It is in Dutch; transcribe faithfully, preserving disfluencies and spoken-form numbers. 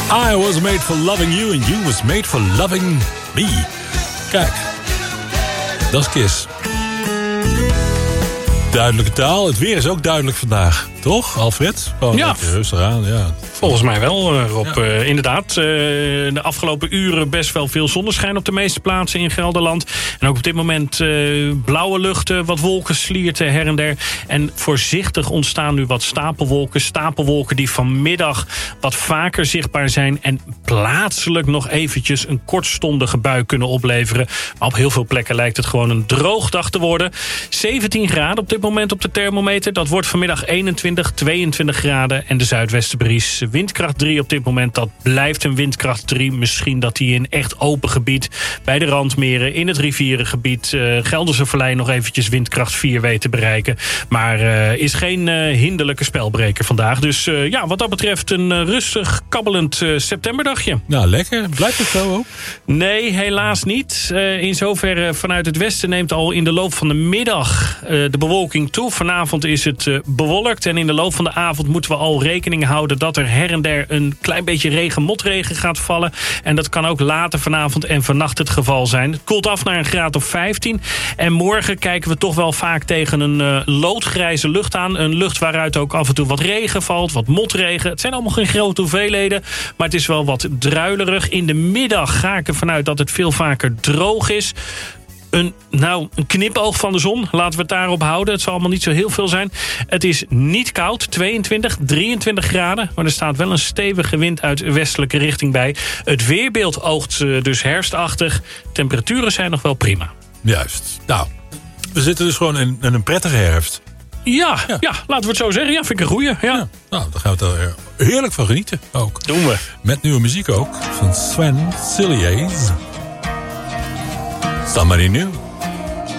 I was made for loving you and you was made for loving me. Kijk, dat is Kiss. Duidelijke taal. Het weer is ook duidelijk vandaag. Toch, Alfred? Oh, ja. Rustig aan, ja. Volgens mij wel, Rob. Ja. Uh, inderdaad, uh, de afgelopen uren best wel veel zonneschijn op de meeste plaatsen in Gelderland. En ook op dit moment uh, blauwe luchten, wat wolken slierten her en der. En voorzichtig ontstaan nu wat stapelwolken. Stapelwolken die vanmiddag wat vaker zichtbaar zijn. En plaatselijk nog eventjes een kortstondige bui kunnen opleveren. Maar op heel veel plekken lijkt het gewoon een droogdag te worden. zeventien graden op dit moment op de thermometer. Dat wordt vanmiddag eenentwintig, tweeëntwintig graden. En de zuidwestenbries windkracht drie op dit moment. Dat blijft een windkracht drie. Misschien dat die in echt open gebied bij de randmeren, in het rivierengebied, uh, Gelderse Vallei nog eventjes windkracht vier weet te bereiken. Maar uh, is geen uh, hinderlijke spelbreker vandaag. Dus uh, ja, wat dat betreft een uh, rustig, kabbelend uh, septemberdagje. Nou, lekker. Blijft het zo ook? Nee, helaas niet. Uh, in zoverre vanuit het westen neemt al in de loop van de middag uh, de bewolking toe. Vanavond is het uh, bewolkt en in de loop van de avond moeten we al rekening houden dat er her en der een klein beetje regen, motregen gaat vallen. En dat kan ook later vanavond en vannacht het geval zijn. Het koelt af naar een graad of vijftien. En morgen kijken we toch wel vaak tegen een uh, loodgrijze lucht aan. Een lucht waaruit ook af en toe wat regen valt, wat motregen. Het zijn allemaal geen grote hoeveelheden, maar het is wel wat druilerig. In de middag ga ik ervan uit dat het veel vaker droog is. Een, nou, een knipoog van de zon. Laten we het daarop houden. Het zal allemaal niet zo heel veel zijn. Het is niet koud. tweeëntwintig, drieëntwintig graden. Maar er staat wel een stevige wind uit westelijke richting bij. Het weerbeeld oogt dus herfstachtig. Temperaturen zijn nog wel prima. Juist. Nou, we zitten dus gewoon in, in een prettige herfst. Ja, ja, ja, laten we het zo zeggen. Ja, vind ik een goeie. Ja. Ja, nou, daar gaan we er heerlijk van genieten ook. Doen we. Met nieuwe muziek ook. Van Sven Silliers. Somebody New.